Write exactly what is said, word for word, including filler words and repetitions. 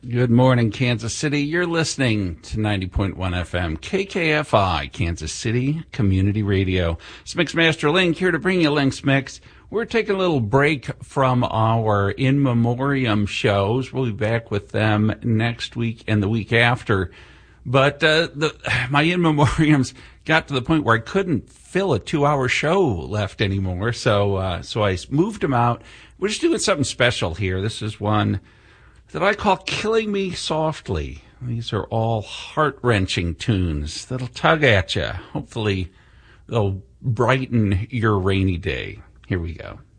Good morning, Kansas City. You're listening to ninety point one F M, K K F I, Kansas City Community Radio. It's Mixmaster Link here to bring you Link's Mix. We're taking a little break from our In Memoriam shows. We'll be back with them next week and the week after. But uh, the, my In Memoriams got to the point where I couldn't fill a two-hour show left anymore, so uh, so I moved them out. We're just doing something special here. This is one that I call Killing Me Softly. These are all heart-wrenching tunes that'll tug at you. Hopefully, they'll brighten your rainy day. Here we go.